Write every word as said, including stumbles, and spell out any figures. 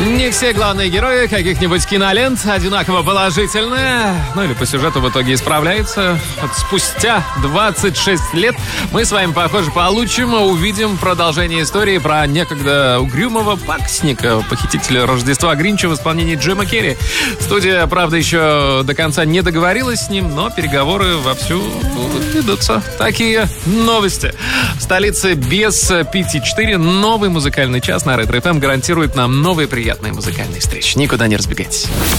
Не все главные герои каких-нибудь кинолент одинаково положительные, ну или по сюжету в итоге исправляются. Вот спустя двадцать шесть лет мы с вами, похоже, получим, увидим продолжение истории про некогда угрюмого пакостника, похитителя Рождества Гринча в исполнении Джима Керри. Студия, правда, еще до конца не договорилась с ним, но переговоры вовсю ведутся. Такие новости. В столице без пяти четыре новый музыкальный час на Ретро эф эм гарантирует нам новые приятные музыкальные встречи. Никуда не разбегайтесь.